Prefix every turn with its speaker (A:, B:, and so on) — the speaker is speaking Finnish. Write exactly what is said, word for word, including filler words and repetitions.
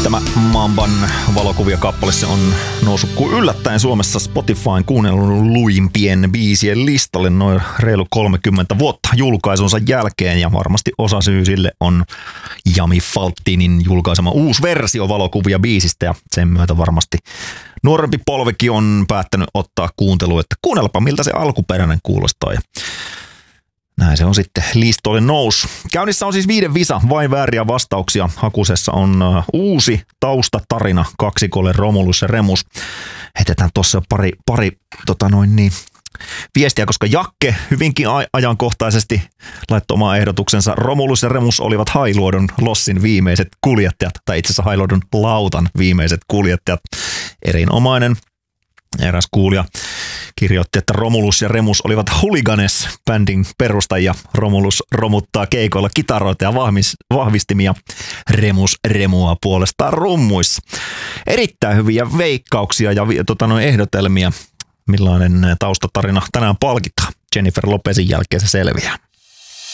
A: Tämä Mamban valokuvia kappale se on noussut kuin yllättäen Suomessa Spotifyn kuunnelluimpien biisien listalle noin reilu kolmekymmentä vuotta julkaisunsa jälkeen ja varmasti osa syy sille on Jami Falttinin julkaisema uusi versio valokuvia biisistä ja sen myötä varmasti nuorempi polvikin on päättänyt ottaa kuunteluun, että kuunnelpa miltä se alkuperäinen kuulostaa ja näin se on sitten listoille nousu. Käynnissä on siis viiden visa, vain vääriä vastauksia. Hakusessa on uh, uusi taustatarina kaksikolle Romulus ja Remus. Heitetään tuossa pari, pari tota noin niin, viestiä, koska Jakke hyvinkin ajankohtaisesti laittoi oman ehdotuksensa. Romulus ja Remus olivat Hailuodon lossin viimeiset kuljettajat, tai itse asiassa Hailuodon lautan viimeiset kuljettajat. Erinomainen. Eräs kuulija kirjoitti, että Romulus ja Remus olivat Hooligans-bändin perustajia. Romulus romuttaa keikoilla kitaroita ja vahvistimia. Remus remua puolestaan rummuissa. Erittäin hyviä veikkauksia ja tota, noin ehdotelmia. Millainen taustatarina tänään palkitaan? Jennifer Lopezin jälkeen se selviää.